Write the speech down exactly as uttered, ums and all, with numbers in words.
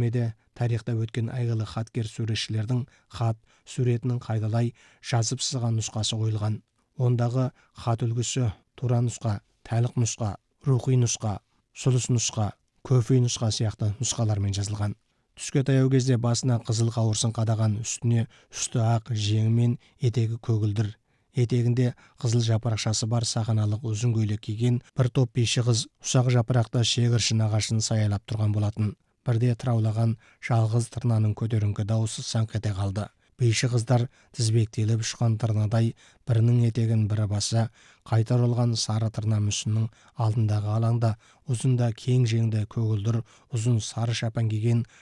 көрмеде тарихта өткен әйгілі хаткер суретшілердің хат суретінің қайталай жазып сызған нұсқасы қойылған. Ондағы хат үлгісі тура нұсқа, тәлік нұсқа, рухи нұсқа, сұлыс нұсқа, көфи нұсқа сияқты нұсқалармен жазылған. Түске таяу кезде басына қызыл қауырсын қадаған, үстіне үсті ақ, жеңі мен етегі көгілдір, етегінде қызыл жапырақшасы бар сақиналық ұзын көйлек киген бір топ биші қыз ұсақ жапырақта шегіршін ағашын саялап тұрған болатын. Бірде тыраулаған жалғыз тырнаның көтеріңкі дауысы саңқ ете қалды. Биші қыздар тізбектеліп ұшқан тырнадай бірінің етегін бірі баса, қайта оралған сары тырна мүсіннің алдындағы алаңда ұзында кең жеңді көгілдір ұзын сары шапан киген